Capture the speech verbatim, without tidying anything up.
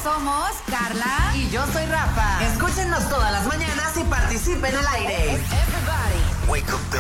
Somos Carla y yo soy Rafa. Escúchenos todas las mañanas y participen al aire. Everybody. Wake up.